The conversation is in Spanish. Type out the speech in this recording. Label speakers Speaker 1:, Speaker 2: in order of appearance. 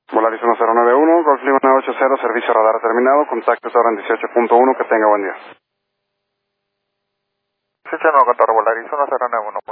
Speaker 1: Volaris 1091, Golf Lima 980, servicio radar terminado, contactos ahora en 18.1, que tenga buen día.
Speaker 2: 18.9, Volaris 1091.